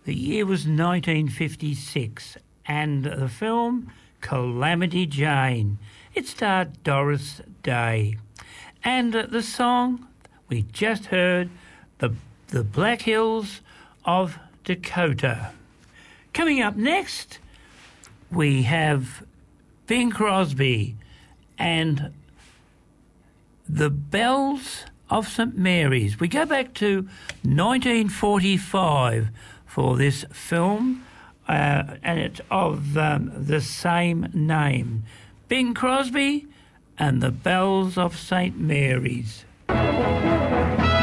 The year was 1956, and the film Calamity Jane. It starred Doris Day. And the song we just heard, the Black Hills of Dakota. Coming up next, we have Bing Crosby and the Bells of St Mary's. We go back to 1945 for this film, and it's of the same name. Bing Crosby and the Bells of St Mary's.